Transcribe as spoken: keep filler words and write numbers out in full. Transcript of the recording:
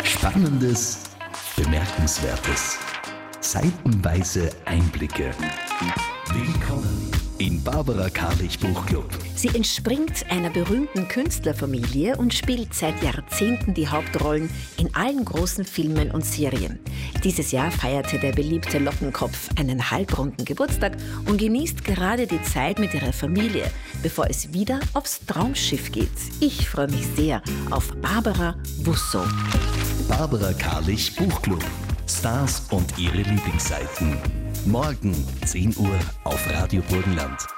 Spannendes, Bemerkenswertes, seitenweise Einblicke. Willkommen im Barbara Karlich Buchclub. Sie entspringt einer berühmten Künstlerfamilie und spielt seit Jahrzehnten die Hauptrollen in allen großen Filmen und Serien. Dieses Jahr feierte der beliebte Lockenkopf einen halbrunden Geburtstag und genießt gerade die Zeit mit ihrer Familie, bevor es wieder aufs Traumschiff geht. Ich freue mich sehr auf Barbara Wusso. Barbara Karlich Buchclub. Stars und ihre Lieblingsseiten. Morgen zehn Uhr auf Radio Burgenland.